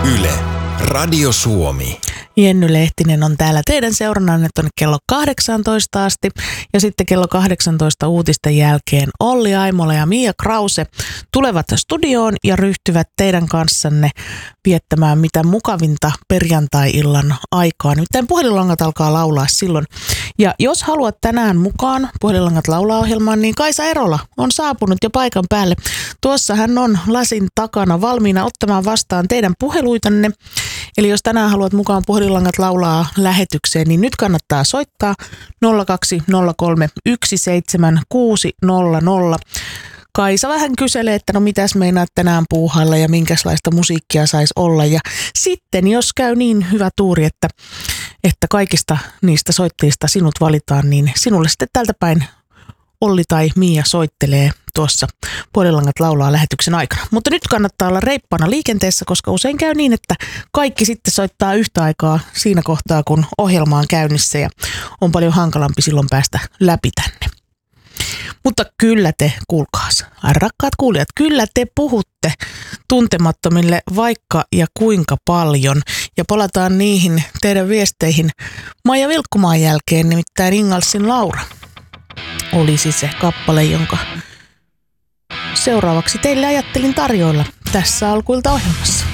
Yle, Radio Suomi. Jenny Lehtinen on täällä teidän seurannanne tuonne kello 18 asti. Ja sitten kello 18 uutisten jälkeen Olli Aimola ja Mia Krause tulevat studioon ja ryhtyvät teidän kanssanne viettämään mitä mukavinta perjantai-illan aikaa. Nimittäin puhelinlangat alkaa laulaa silloin. Ja jos haluat tänään mukaan puhelinlangat laulaa ohjelmaan, niin Kaisa Erola on saapunut jo paikan päälle. Tuossa hän on lasin takana valmiina ottamaan vastaan teidän puheluitanne. Eli jos tänään haluat mukaan puhelinlangat laulaa lähetykseen, niin nyt kannattaa soittaa 0203 17600. Kaisa vähän kyselee, että no mitäs meinaat tänään puuhailla ja minkälaista musiikkia saisi olla. Ja sitten jos käy niin hyvä tuuri, että kaikista niistä soittajista sinut valitaan, niin sinulle sitten tältä päin Olli tai Mia soittelee tuossa puhelinlangat laulaa lähetyksen aikana. Mutta nyt kannattaa olla reippaana liikenteessä, koska usein käy niin, että kaikki sitten soittaa yhtä aikaa siinä kohtaa, kun ohjelma on käynnissä ja on paljon hankalampi silloin päästä läpi tänne. Mutta kyllä te, kuulkaas, rakkaat kuulijat, kyllä te puhutte tuntemattomille vaikka ja kuinka paljon. Ja palataan niihin teidän viesteihin Maija Vilkkumaan jälkeen, nimittäin Ingalsin Laura olisi se kappale, jonka seuraavaksi teille ajattelin tarjoilla tässä alkuilta ohjelmassa.